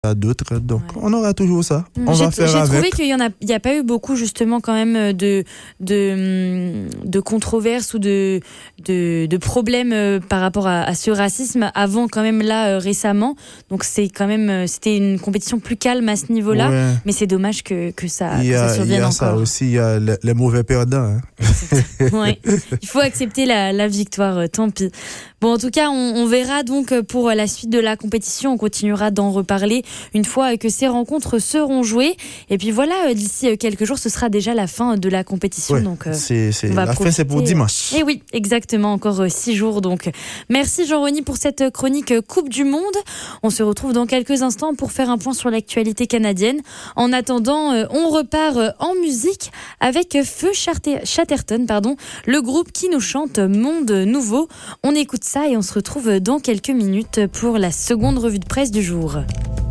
à d'autres. Donc, Ouais. on aura toujours ça. On va faire J'ai avec. trouvé qu'il y a pas eu beaucoup justement quand même de controverses ou de problèmes par rapport à ce racisme avant quand même là récemment. Donc c'est quand même c'était une compétition plus calme à ce niveau-là. Ouais. Mais c'est dommage que ça Il y a survienne encore. ça aussi, il y a les mauvais perdants. Hein. Ouais. Il faut accepter la victoire, tant pis. Bon, en tout cas, on verra donc pour la suite de la compétition. On continuera d'en reparler une fois que ces rencontres seront jouées. Et puis voilà, d'ici quelques jours, ce sera déjà la fin de la compétition. Ouais, donc, c'est on va la fin, c'est pour profiter. dimanche. Et oui, exactement, encore 6 jours. Donc, merci Jean-Rony pour cette chronique Coupe du Monde. On se retrouve dans quelques instants pour faire un point sur l'actualité canadienne. En attendant, on repart en musique avec Feu Chatterton, le groupe qui nous chante Monde Nouveau. On écoute ça et on se retrouve dans quelques minutes pour la seconde revue de presse du jour.